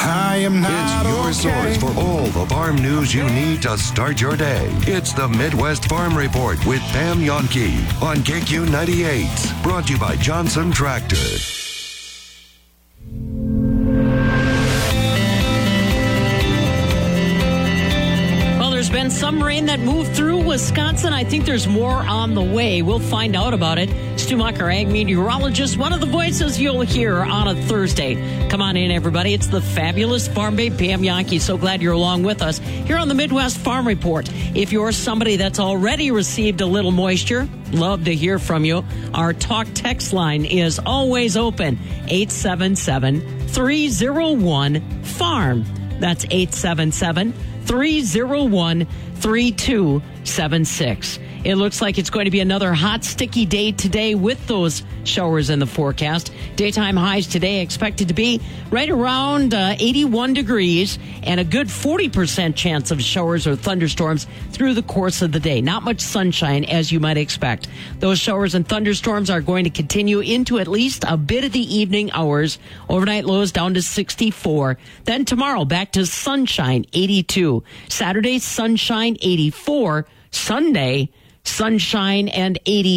I am not It's your source for all the farm news you need to start your day. It's the Midwest Farm Report with Pam Yonke on KQ 98. Brought to you by Johnson Tractor. There's been some rain that moved through Wisconsin. I think there's more on the way. We'll find out about it. Stu Mucker, ag meteorologist, one of the voices you'll hear on a Thursday. Come on in, everybody. It's the fabulous Farm Babe, Pam Yonke. So glad you're along with us here on the Midwest Farm Report. If you're somebody that's already received a little moisture, love to hear from you. Our talk text line is always open, 877-301-FARM. That's 877-301-3276. It looks like it's going to be another hot, sticky day today with those showers in the forecast. Daytime highs today expected to be right around 81 degrees and a good 40% chance of showers or thunderstorms through the course of the day. Not much sunshine, as you might expect. Those showers and thunderstorms are going to continue into at least a bit of the evening hours. Overnight lows down to 64. Then tomorrow, back to sunshine, 82. Saturday, sunshine, 84. Sunday, sunshine and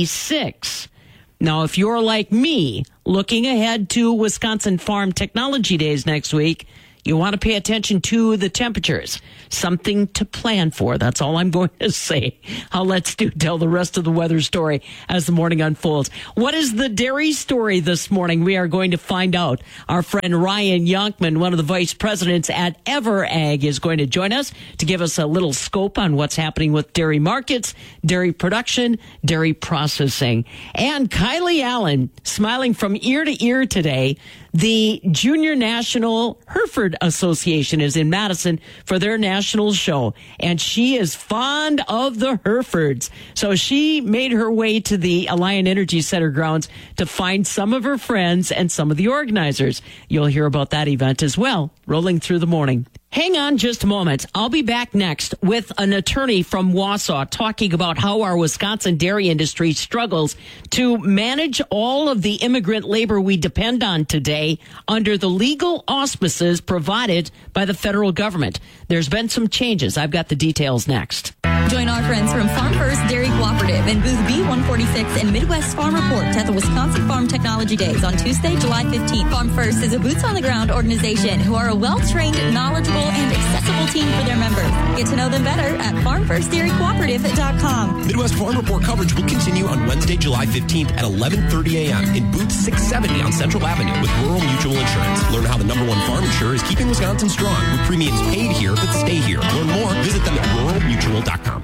86. Now, if you're like me, looking ahead to Wisconsin Farm Technology Days next week, you want to pay attention to the temperatures. Something to plan for. That's all I'm going to say. I'll let Stu tell the rest of the weather story as the morning unfolds. What is the dairy story this morning? We are going to find out. Our friend Ryan Yonkman, one of the vice presidents at EverAg, is going to join us to give us a little scope on what's happening with dairy markets, dairy production, dairy processing. And Kylie Allen, smiling from ear to ear today. The Junior National Hereford Association is in Madison for their national show, and she is fond of the Herefords. So she made her way to the Alliant Energy Center grounds to find some of her friends and some of the organizers. You'll hear about that event as well, rolling through the morning. Hang on just a moment. I'll be back next with an attorney from Wausau talking about how our Wisconsin dairy industry struggles to manage all of the immigrant labor we depend on today under the legal auspices provided by the federal government. There's been some changes. I've got the details next. Join our friends from Farm First Dairy Cooperative in booth B146 and Midwest Farm Report at the Wisconsin Farm Technology Days on Tuesday, July 15th. Farm First is a boots-on-the-ground organization who are a well-trained, knowledgeable, and accessible team for their members. Get to know them better at farmfirstdairycooperative.com. Midwest Farm Report coverage will continue on Wednesday, July 15th at 11:30 a.m. in booth 670 on Central Avenue with Rural Mutual Insurance. Learn how the #1 farm insurer is keeping Wisconsin strong with premiums paid here that stay here. Learn more, visit them at ruralmutual.com.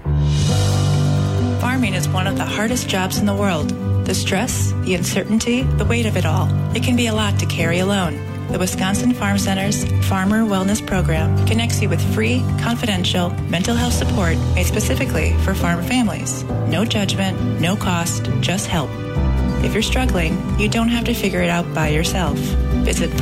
Farming is one of the hardest jobs in the world. The stress, the uncertainty, the weight of it all. It can be a lot to carry alone. The Wisconsin Farm Center's Farmer Wellness Program connects you with free, confidential mental health support made specifically for farm families. No judgment, no cost, just help. If you're struggling, you don't have to figure it out by yourself. Visit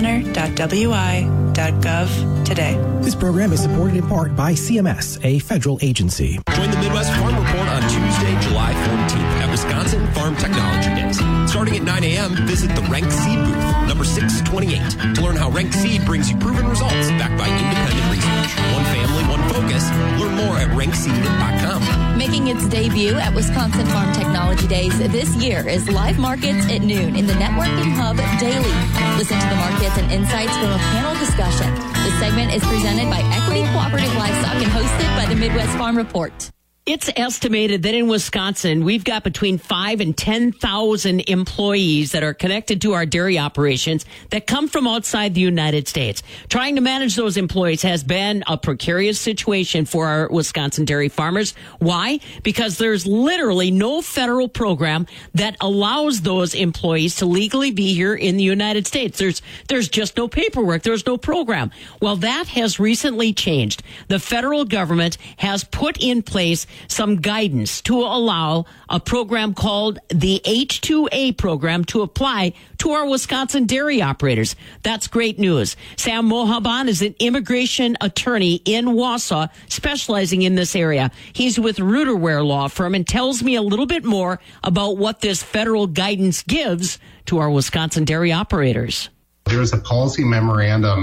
farmcenter.wi.gov today. This program is supported in part by CMS, a federal agency. Join the Midwest Farm Report on Tuesday, July 14th at Wisconsin Farm Technology Days. Starting at 9 a.m., visit the Rank Seed booth, number 628, to learn how Rank Seed brings you proven results backed by independent research. One family, one focus. Learn more at rankseed.com. Making its debut at Wisconsin Farm Technology Days this year is Live Markets at noon in the Networking Hub daily. Listen to the markets and insights from a panel discussion. This segment is presented by Equity Cooperative Livestock and hosted by the Midwest Farm Report. It's estimated that in Wisconsin, we've got between 5,000 and 10,000 employees that are connected to our dairy operations that come from outside the United States. Trying to manage those employees has been a precarious situation for our Wisconsin dairy farmers. Why? Because there's literally no federal program that allows those employees to legally be here in the United States. There's just no paperwork. There's no program. Well, that has recently changed. The federal government has put in place some guidance to allow a program called the H-2A program to apply to our Wisconsin dairy operators. That's great news. Sam Mohaban is an immigration attorney in Wausau, specializing in this area. He's with Ruderware Law Firm and tells me a little bit more about what this federal guidance gives to our Wisconsin dairy operators. There's a policy memorandum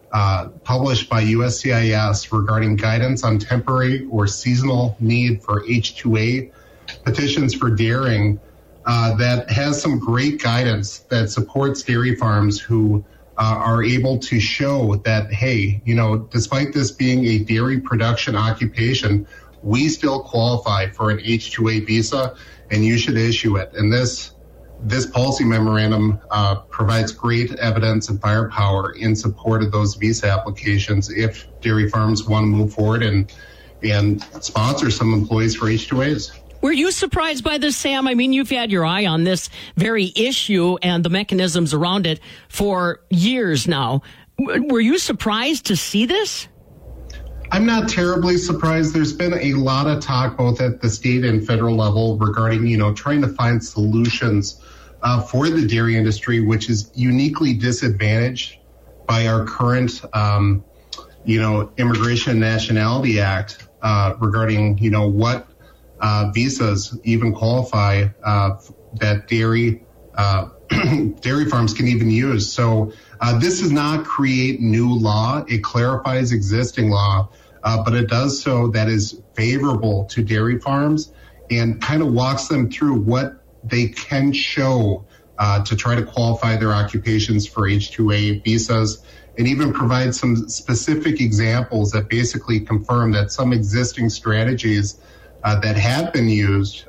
published by USCIS regarding guidance on temporary or seasonal need for H-2A petitions for dairying that has some great guidance that supports dairy farms who are able to show that, hey, despite this being a dairy production occupation, we still qualify for an H-2A visa, and you should issue it. And this policy memorandum provides great evidence and firepower in support of those visa applications if dairy farms want to move forward and sponsor some employees for H-2As. Were you surprised by this, Sam? I mean, you've had your eye on this very issue and the mechanisms around it for years now. Were you surprised to see this? I'm not terribly surprised. There's been a lot of talk both at the state and federal level regarding, trying to find solutions for the dairy industry, which is uniquely disadvantaged by our current, Immigration and Nationality Act regarding, what visas even qualify that dairy farms can even use. So this does not create new law. It clarifies existing law, but it does so that is favorable to dairy farms and kind of walks them through what they can show to try to qualify their occupations for H-2A visas, and even provide some specific examples that basically confirm that some existing strategies that have been used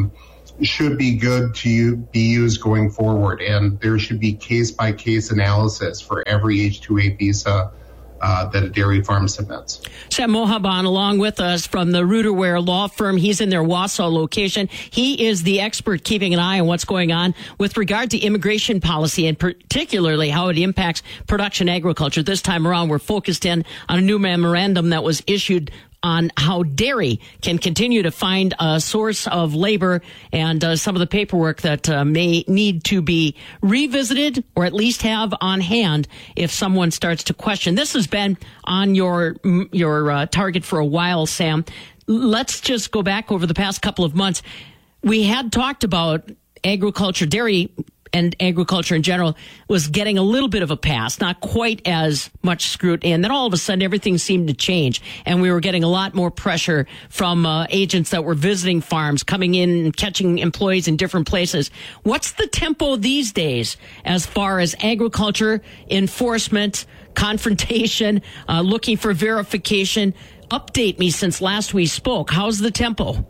should be good to be used going forward. And there should be case-by-case analysis for every H-2A visa that a dairy farm submits. Sam Mohabban along with us from the Ruderware Law Firm. He's in their Wausau location. He is the expert keeping an eye on what's going on with regard to immigration policy and particularly how it impacts production agriculture. This time around, we're focused in on a new memorandum that was issued on how dairy can continue to find a source of labor and some of the paperwork that may need to be revisited or at least have on hand if someone starts to question. This has been on your target for a while, Sam. Let's just go back over the past couple of months. We had talked about agriculture, dairy and agriculture in general was getting a little bit of a pass, not quite as much scrutiny. And then all of a sudden, everything seemed to change. And we were getting a lot more pressure from agents that were visiting farms, coming in and catching employees in different places. What's the tempo these days as far as agriculture, enforcement, confrontation, looking for verification? Update me since last we spoke. How's the tempo?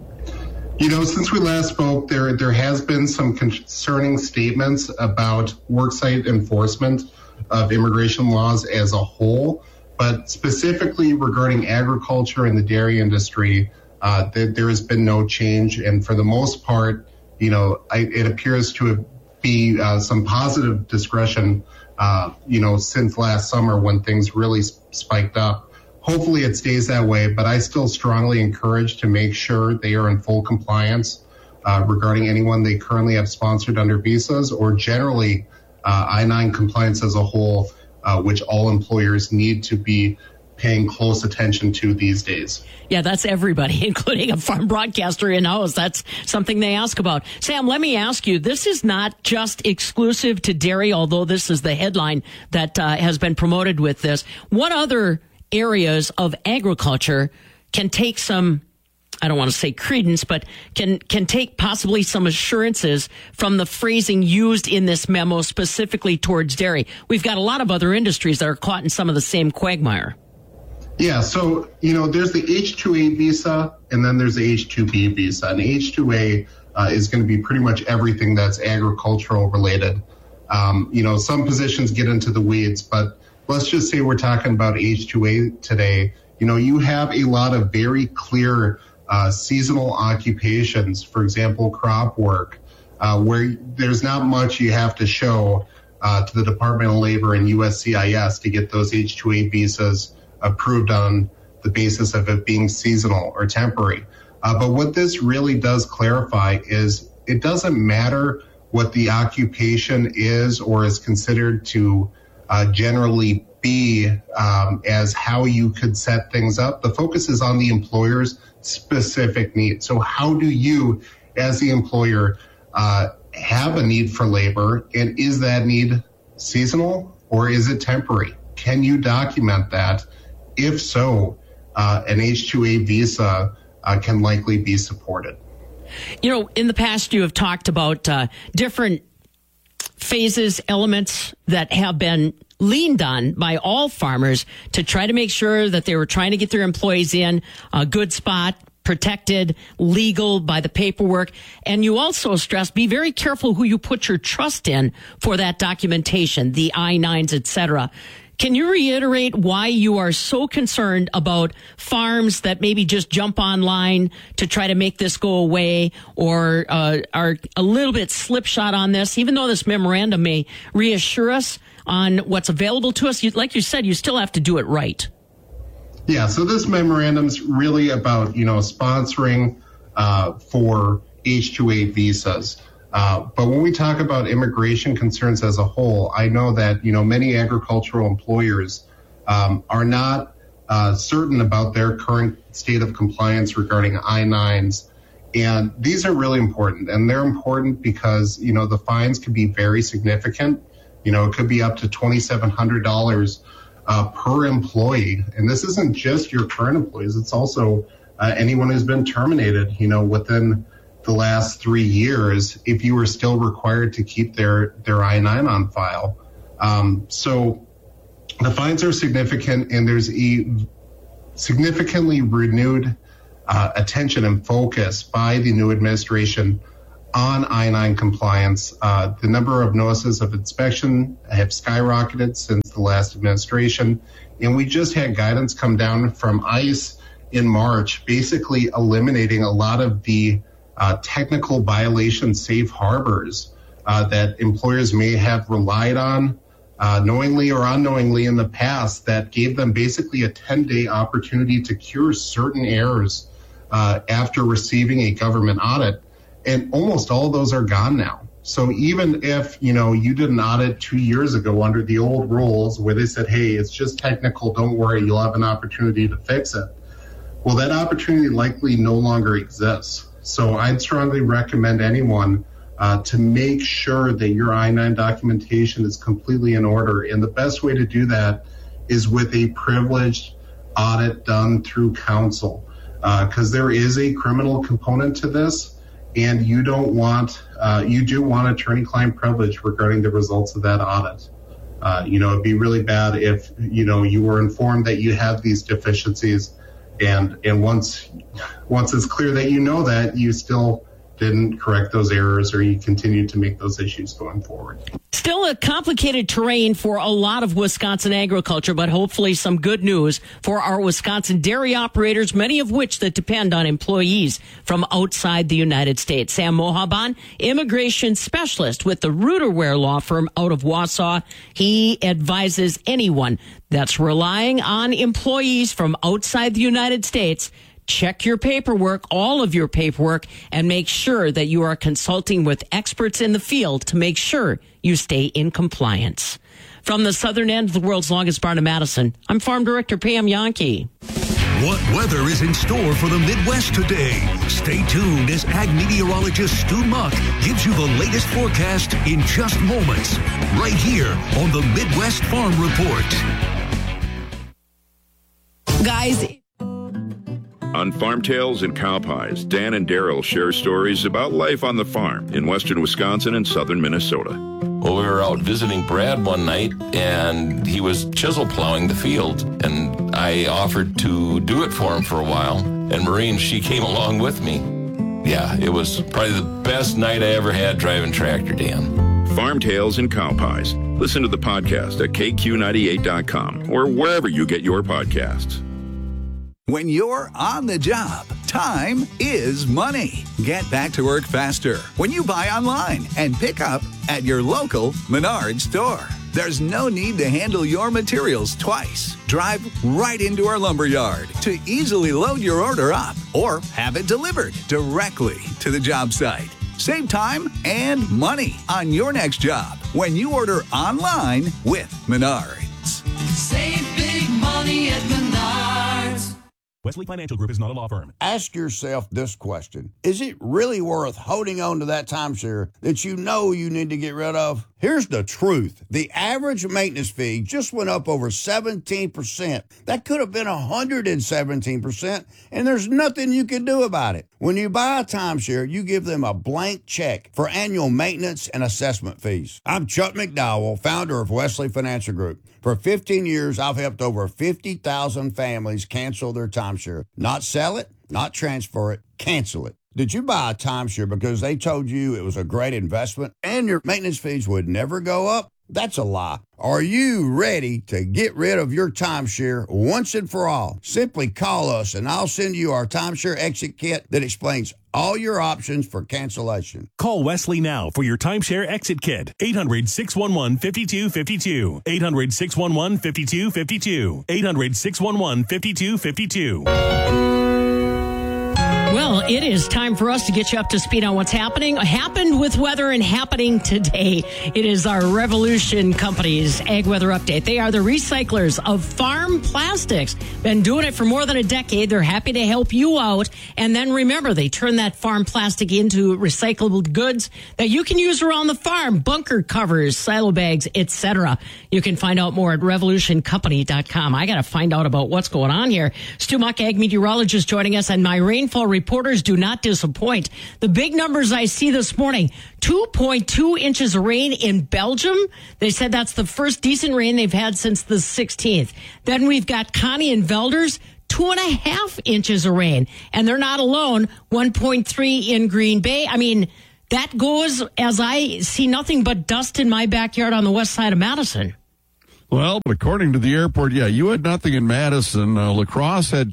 Since we last spoke, there has been some concerning statements about worksite enforcement of immigration laws as a whole, but specifically regarding agriculture and the dairy industry, there has been no change. And for the most part, it appears to be some positive discretion, since last summer when things really spiked up. Hopefully it stays that way, but I still strongly encourage to make sure they are in full compliance regarding anyone they currently have sponsored under visas or generally I-9 compliance as a whole, which all employers need to be paying close attention to these days. Yeah, that's everybody, including a farm broadcaster in-house. That's something they ask about. Sam, let me ask you, this is not just exclusive to dairy, although this is the headline that has been promoted with this. What other areas of agriculture can take some, I don't want to say credence, but can take possibly some assurances from the phrasing used in this memo specifically towards dairy? We've got a lot of other industries that are caught in some of the same quagmire. Yeah, so, there's the H-2A visa and then there's the H-2B visa. And H-2A is going to be pretty much everything that's agricultural related. Some positions get into the weeds, but let's just say we're talking about H-2A today. You have a lot of very clear seasonal occupations, for example, crop work, where there's not much you have to show to the Department of Labor and USCIS to get those H-2A visas approved on the basis of it being seasonal or temporary. But what this really does clarify is it doesn't matter what the occupation is or is considered to generally be as how you could set things up. The focus is on the employer's specific needs. So how do you, as the employer, have a need for labor? And is that need seasonal or is it temporary? can you document that? If so, an H-2A visa can likely be supported. You know, in the past, you have talked about different phases, elements that have been leaned on by all farmers to try to make sure that they were trying to get their employees in a good spot, protected, legal by the paperwork. And you also stress, be very careful who you put your trust in for that documentation, the I-9s, et cetera. Can you reiterate why you are so concerned about farms that maybe just jump online to try to make this go away or are a little bit slipshod on this, even though this memorandum may reassure us on what's available to us? Like you said, you still have to do it right. Yeah, so this memorandum's really about, sponsoring for H-2A visas. But when we talk about immigration concerns as a whole, I know that, many agricultural employers are not certain about their current state of compliance regarding I-9s. And these are really important. And they're important because, the fines can be very significant. It could be up to $2,700 per employee. And this isn't just your current employees. It's also anyone who's been terminated, within the last 3 years, if you were still required to keep their I-9 on file. So the fines are significant, and there's a significantly renewed attention and focus by the new administration on I-9 compliance. The number of notices of inspection have skyrocketed since the last administration, and we just had guidance come down from ICE in March, basically eliminating a lot of the technical violation safe harbors that employers may have relied on knowingly or unknowingly in the past that gave them basically a 10-day opportunity to cure certain errors after receiving a government audit. And almost all of those are gone now. So even if, you did an audit 2 years ago under the old rules where they said, hey, it's just technical, don't worry, you'll have an opportunity to fix it. Well, that opportunity likely no longer exists. So I'd strongly recommend anyone to make sure that your I-9 documentation is completely in order. And the best way to do that is with a privileged audit done through counsel, because there is a criminal component to this. And you do want attorney-client privilege regarding the results of that audit. It'd be really bad if, you were informed that you have these deficiencies and once it's clear that that, you still didn't correct those errors or you continue to make those issues going forward. Still a complicated terrain for a lot of Wisconsin agriculture, but hopefully some good news for our Wisconsin dairy operators, many of which that depend on employees from outside the United States. Sam Mohaban, immigration specialist with the Ruderware law firm out of Wausau. He advises anyone that's relying on employees from outside the United States, check your paperwork, all of your paperwork, and make sure that you are consulting with experts in the field to make sure you stay in compliance. From the southern end of the world's longest barn in Madison, I'm Farm Director Pam Yonke. What weather is in store for the Midwest today? Stay tuned as ag meteorologist Stu Muck gives you the latest forecast in just moments, right here on the Midwest Farm Report. Guys, on Farm Tales and Cow Pies, Dan and Daryl share stories about life on the farm in western Wisconsin and southern Minnesota. Well, we were out visiting Brad one night, and he was chisel plowing the field, and I offered to do it for him for a while, and Maureen, she came along with me. Yeah, it was probably the best night I ever had driving tractor, Dan. Farm Tales and Cow Pies. Listen to the podcast at KQ98.com or wherever you get your podcasts. When you're on the job, time is money. Get back to work faster when you buy online and pick up at your local Menards store. There's no need to handle your materials twice. Drive right into our lumberyard to easily load your order up or have it delivered directly to the job site. Save time and money on your next job when you order online with Menards. Save big money at Menards. Wesley Financial Group is not a law firm. Ask yourself this question. Is it really worth holding on to that timeshare that you know you need to get rid of? Here's the truth. The average maintenance fee just went up over 17%. That could have been 117%, and there's nothing you can do about it. When you buy a timeshare, you give them a blank check for annual maintenance and assessment fees. I'm Chuck McDowell, founder of Wesley Financial Group. For 15 years, I've helped over 50,000 families cancel their timeshare. Not sell it, not transfer it, cancel it. Did you buy a timeshare because they told you it was a great investment and your maintenance fees would never go up? That's a lie. Are you ready to get rid of your timeshare once and for all? Simply call us and I'll send you our timeshare exit kit that explains all your options for cancellation. Call Wesley now for your timeshare exit kit. 800-611-5252. 800-611-5252. 800-611-5252. Well, it is time for us to get you up to speed on what's happened with weather and happening today. It is our Revolution Company's Ag Weather Update. They are the recyclers of farm plastics. Been doing it for more than a decade. They're happy to help you out. And then remember, they turn that farm plastic into recyclable goods that you can use around the farm. Bunker covers, silo bags, etc. You can find out more at revolutioncompany.com. I got to find out about what's going on here. Stu Muck, ag meteorologist, joining us, and my rainfall reporters do not disappoint. The big numbers I see this morning, 2.2 inches of rain in Belgium. They said that's the first decent rain they've had since the 16th. Then we've got Connie and Velders, 2.5 inches of rain. And they're not alone, 1.3 in Green Bay. I mean, that goes as I see nothing but dust in my backyard on the west side of Madison. Well, but according to the airport, yeah, you had nothing in Madison. La Crosse had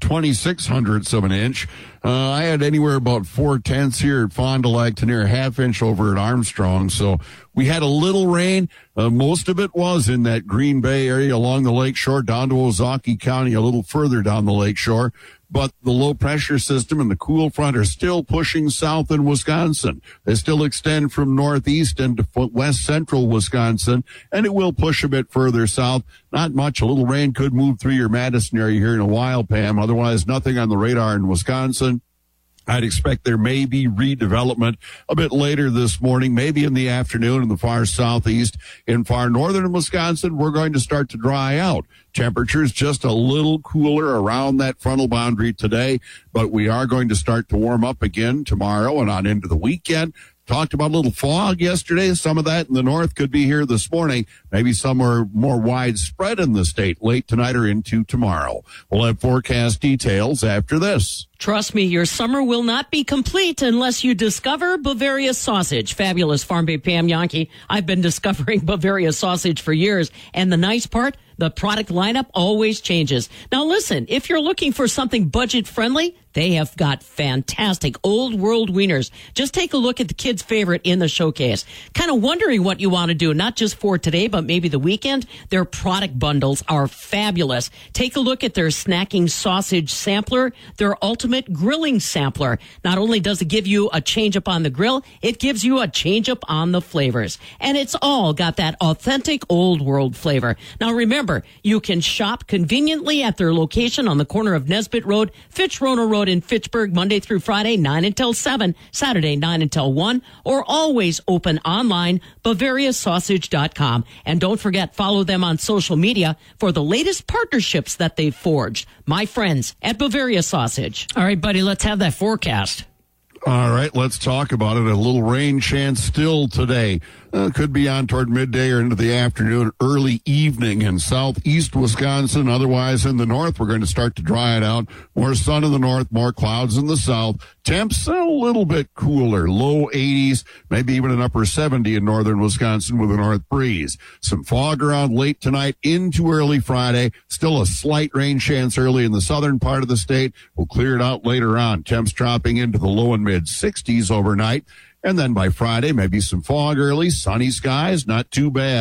0.26 of an inch. I had anywhere about 0.4 here at Fond du Lac to near a half inch over at Armstrong. So we had a little rain. Most of it was in that Green Bay area along the lakeshore down to Ozaukee County, a little further down the lakeshore. But the low pressure system and the cool front are still pushing south in Wisconsin. They still extend from northeast into west central Wisconsin, and it will push a bit further south. Not much. A little rain could move through your Madison area here in a while, Pam. Otherwise, nothing on the radar in Wisconsin. I'd expect there may be redevelopment a bit later this morning, maybe in the afternoon in the far southeast. In far northern Wisconsin, we're going to start to dry out. Temperatures just a little cooler around that frontal boundary today, but we are going to start to warm up again tomorrow and on into the weekend. Talked about a little fog yesterday. Some of that in the north could be here this morning. Maybe somewhere more widespread in the state late tonight or into tomorrow. We'll have forecast details after this. Trust me, your summer will not be complete unless you discover Bavaria sausage. Fabulous Farm Babe Pam Yankee. I've been discovering Bavaria sausage for years. And the nice part, the product lineup always changes. Now listen, if you're looking for something budget friendly, they have got fantastic old world wieners. Just take a look at the kids' favorite in the showcase. Kind of wondering what you want to do, not just for today, but maybe the weekend. Their product bundles are fabulous. Take a look at their snacking sausage sampler, their ultimate grilling sampler. Not only does it give you a change up on the grill, it gives you a change up on the flavors. And it's all got that authentic old world flavor. Now remember, you can shop conveniently at their location on the corner of Nesbitt Road, Fitch-Roner Road in Fitchburg, Monday through Friday, 9 until 7, Saturday, 9 until 1, or always open online, BavariaSausage.com. And don't forget, follow them on social media for the latest partnerships that they've forged. My friends at Bavaria Sausage. All right, buddy, let's have that forecast. All right, let's talk about it. A little rain chance still today. Could be on toward midday or into the afternoon, early evening in southeast Wisconsin. Otherwise, in the north, we're going to start to dry it out. More sun in the north, more clouds in the south. Temps a little bit cooler, low 80s, maybe even an upper 70 in northern Wisconsin with a north breeze. Some fog around late tonight into early Friday. Still a slight rain chance early in the southern part of the state. We'll clear it out later on. Temps dropping into the low and mid 60s overnight. And then by Friday, maybe some fog early, sunny skies, not too bad.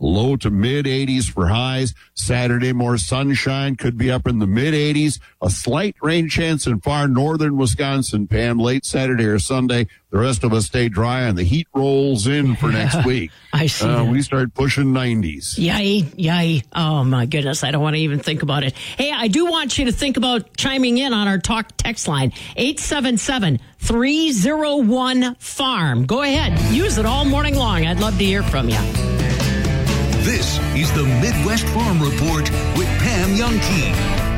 low to mid 80s for highs. Saturday, more sunshine, could be up in the mid 80s. A slight rain chance in far northern Wisconsin, Pam, late Saturday or Sunday. The rest of us stay dry and the heat rolls in for next week. I see. We start pushing 90s. Yay. Oh, my goodness. I don't want to even think about it. Hey, I do want you to think about chiming in on our talk text line, 877-301-FARM. Go ahead. Use it all morning long. I'd love to hear from you. This is the Midwest Farm Report with Pam Youngkey.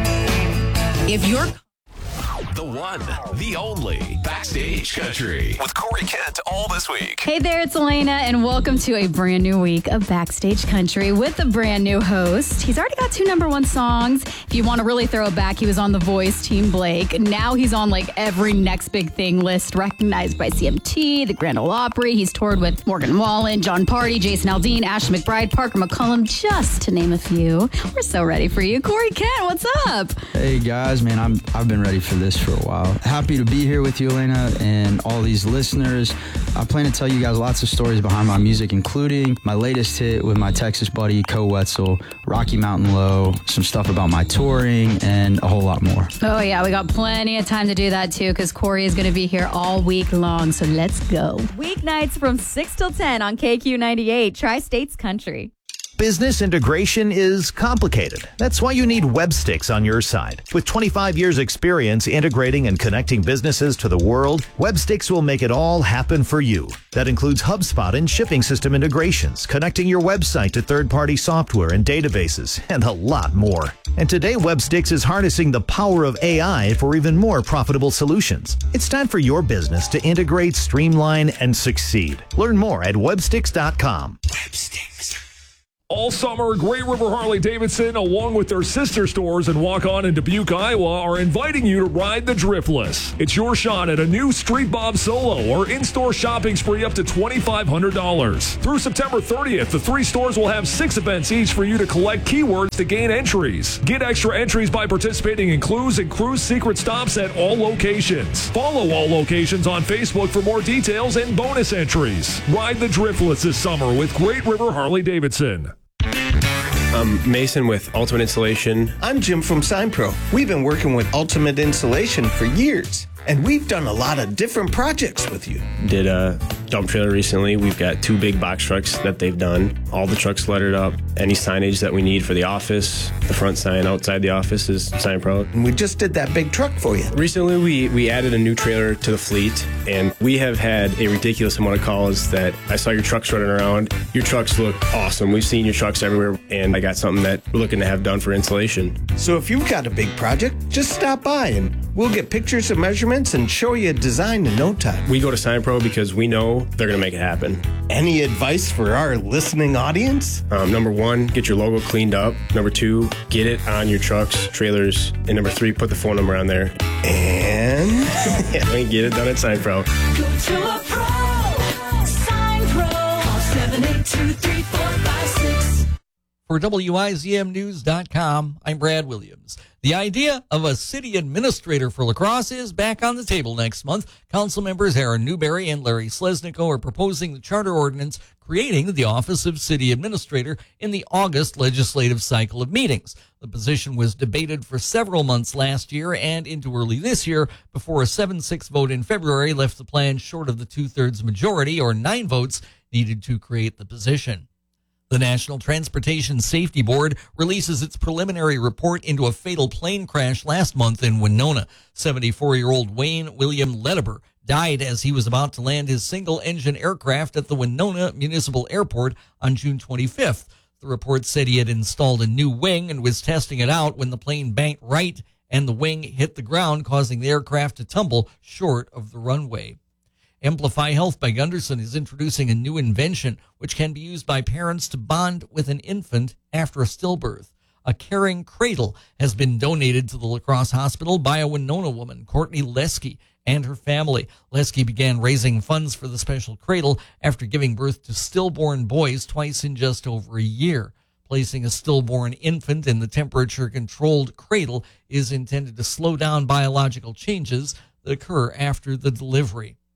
If you're The one, the only, Backstage Country with Corey Kent all this week. Hey there, it's Elena, and welcome to a brand new week of Backstage Country with a brand new host. He's already got 2 #1 songs. If you want to really throw it back, he was on The Voice, Team Blake. Now he's on like every next big thing list, recognized by CMT, the Grand Ole Opry. He's toured with Morgan Wallen, John Party, Jason Aldean, Ashley McBryde, Parker McCollum, just to name a few. We're so ready for you. Corey Kent, what's up? Hey guys, man, I've been ready for this for a while. Happy to be here with you, Elena, and all these listeners. I plan to tell you guys lots of stories behind my music, including my latest hit with my Texas buddy, Co Wetzel, Rocky Mountain Low, some stuff about my touring, and a whole lot more. Oh, yeah, we got plenty of time to do that, too, because Corey is going to be here all week long, so let's go. Weeknights from 6 till 10 on KQ98, Tri-States Country. Business integration is complicated. That's why you need Websticks on your side. With 25 years experience integrating and connecting businesses to the world, Websticks will make it all happen for you. That includes HubSpot and shipping system integrations, connecting your website to third-party software and databases, and a lot more. And today, Websticks is harnessing the power of AI for even more profitable solutions. It's time for your business to integrate, streamline, and succeed. Learn more at websticks.com. All summer, Great River Harley-Davidson, along with their sister stores in Waukon and Dubuque, Iowa, are inviting you to ride the Driftless. It's your shot at a new Street Bob Solo or in-store shopping spree up to $2,500. Through September 30th, the 3 stores will have 6 events each for you to collect keywords to gain entries. Get extra entries by participating in clues and cruise secret stops at all locations. Follow all locations on Facebook for more details and bonus entries. Ride the Driftless this summer with Great River Harley-Davidson. I'm Mason with Ultimate Installation. I'm Jim from SignPro. We've been working with Ultimate Installation for years, and we've done a lot of different projects with you. Did a dump trailer recently. We've got 2 big box trucks that they've done. All the trucks lettered up. Any signage that we need for the office, the front sign outside the office is SignPro. And we just did that big truck for you. Recently, we added a new trailer to the fleet, and we have had a ridiculous amount of calls that I saw your trucks running around. Your trucks look awesome. We've seen your trucks everywhere, and I got something that we're looking to have done for installation. So if you've got a big project, just stop by and we'll get pictures and measurements and show you a design in no time. We go to SignPro because we know they're going to make it happen. Any advice for our listening audience? Number 1, get your logo cleaned up. Number 2, get it on your trucks, trailers. And number 3, put the phone number on there. And yeah, we get it done at SignPro. Go to a pro. SignPro. Call 782-3456. For WIZMnews.com, I'm Brad Williams. The idea of a city administrator for La Crosse is back on the table next month. Council members Aaron Newberry and Larry Slesnico are proposing the charter ordinance creating the Office of City Administrator in the August legislative cycle of meetings. The position was debated for several months last year and into early this year before a 7-6 vote in February left the plan short of the 2/3 majority, or 9 votes, needed to create the position. The National Transportation Safety Board releases its preliminary report into a fatal plane crash last month in Winona. 74-year-old Wayne William Lediber died as he was about to land his single-engine aircraft at the Winona Municipal Airport on June 25th. The report said he had installed a new wing and was testing it out when the plane banked right and the wing hit the ground, causing the aircraft to tumble short of the runway. Amplify Health by Gunderson is introducing a new invention which can be used by parents to bond with an infant after a stillbirth. A caring cradle has been donated to the La Crosse Hospital by a Winona woman, Courtney Lesky, and her family. Lesky began raising funds for the special cradle after giving birth to stillborn boys twice in just over a year. Placing a stillborn infant in the temperature-controlled cradle is intended to slow down biological changes that occur after the delivery.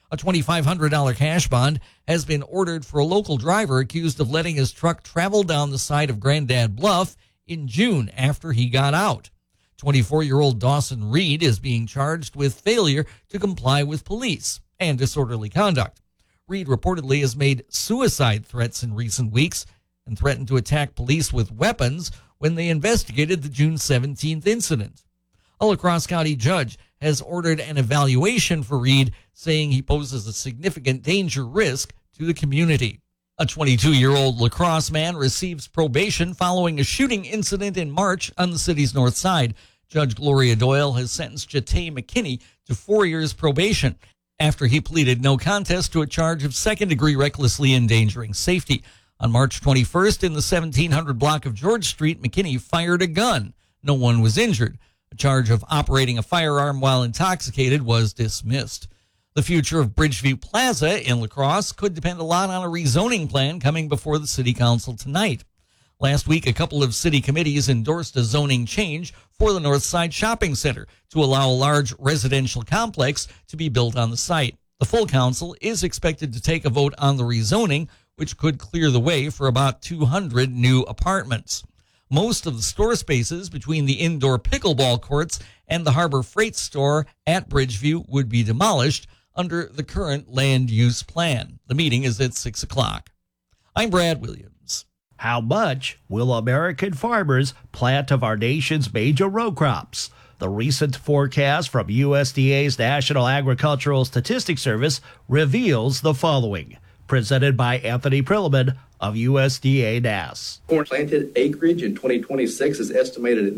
A $2,500 cash bond has been ordered for a local driver accused of letting his truck travel down the side of Grandad Bluff in June after he got out. 24-year-old Dawson Reed is being charged with failure to comply with police and disorderly conduct. Reed reportedly has made suicide threats in recent weeks and threatened to attack police with weapons when they investigated the June 17th incident. A La Crosse County judge has ordered an evaluation for Reed, saying he poses a significant danger risk to the community. A 22-year-old La Crosse man receives probation following a shooting incident in March on the city's north side. Judge Gloria Doyle has sentenced Jate McKinney to 4 years probation after he pleaded no contest to a charge of second-degree recklessly endangering safety. On March 21st, in the 1700 block of George Street, McKinney fired a gun. No one was injured. A charge of operating a firearm while intoxicated was dismissed. The future of Bridgeview Plaza in La Crosse could depend a lot on a rezoning plan coming before the city council tonight. Last week, a couple of city committees endorsed a zoning change for the Northside Shopping Center to allow a large residential complex to be built on the site. The full council is expected to take a vote on the rezoning, which could clear the way for about 200 new apartments. Most of the store spaces between the indoor pickleball courts and the Harbor Freight store at Bridgeview would be demolished under the current land use plan. The meeting is at 6 o'clock. I'm Brad Williams. How much will American farmers plant of our nation's major row crops? The recent forecast from USDA's National Agricultural Statistics Service reveals the following. Presented by Anthony Prilliman of USDA NASS. Corn planted acreage in 2026 is estimated at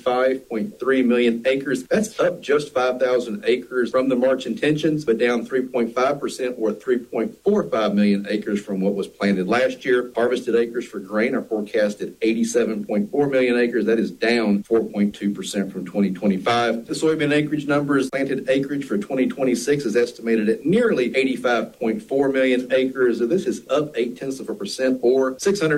95.3 million acres. That's up just 5,000 acres from the March intentions, but down 3.5% or 3.45 million acres from what was planted last year. Harvested acres for grain are forecast at 87.4 million acres. That is down 4.2% from 2025. The soybean acreage numbers, planted acreage for 2026 is estimated at nearly 85.4 million acres. This is up 0.8% or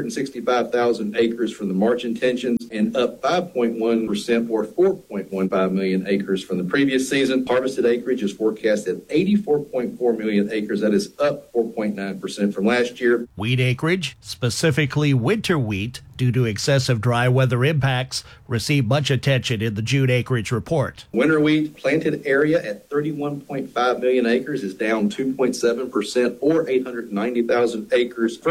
665,000 acres from the March intentions and up 5.1% or 4.15 million acres from the previous season. Harvested acreage is forecast at 84.4 million acres. That is up 4.9% from last year. Wheat acreage, specifically winter wheat, due to excessive dry weather impacts, received much attention in the June acreage report. Winter wheat planted area at 31.5 million acres is down 2.7% or 890,000 acres from